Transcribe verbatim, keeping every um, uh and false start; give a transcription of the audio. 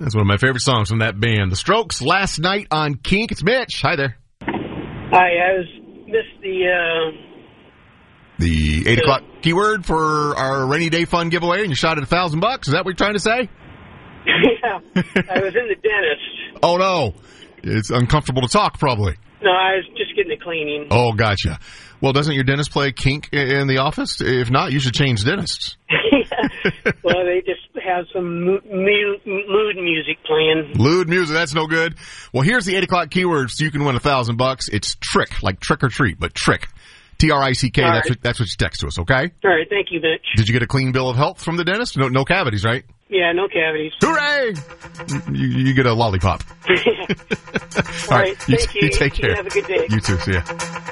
That's one of my favorite songs from that band. The Strokes, Last Night on Kink. It's Mitch. Hi there. Hi, I was missed the... Uh, the eight the, o'clock keyword for our rainy day fun giveaway, and you shot at a thousand bucks. Is that what you're trying to say? Yeah. I was in the dentist. Oh, no. It's uncomfortable to talk, probably. No, I was just getting a cleaning. Oh, gotcha. Well, doesn't your dentist play Kink in the office? If not, you should change dentists. Yeah. Well, they just have some mood, mood music playing. Lewd music, that's no good. Well, here's the eight o'clock keyword so you can win a thousand bucks. It's trick, like trick or treat, but trick. T R I C K, All that's right. what, that's what you text to us, okay? All right, thank you, Mitch. Did you get a clean bill of health from the dentist? No, no cavities, right? Yeah, no cavities. Hooray! You, you get a lollipop. All right, All right, thank you. You take care. You have a good day. You too, see ya.